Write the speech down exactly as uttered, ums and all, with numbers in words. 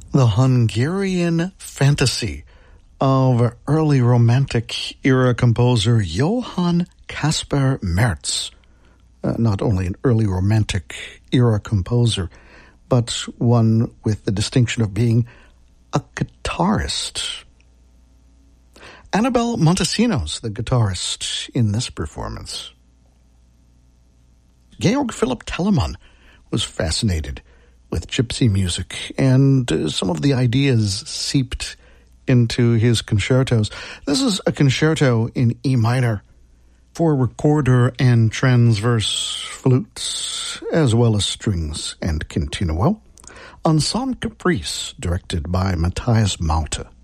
the Hungarian fantasy of early Romantic era composer Johann Caspar Merz. Uh, not only an early Romantic era composer, but one with the distinction of being a guitarist. Annabelle Montesinos, the guitarist in this performance. Georg Philipp Telemann was fascinated with gypsy music, and uh, some of the ideas seeped into his concertos. This is a concerto in E minor for recorder and transverse flutes, as well as strings and continuo. Ensemble Caprice, directed by Matthias Maute.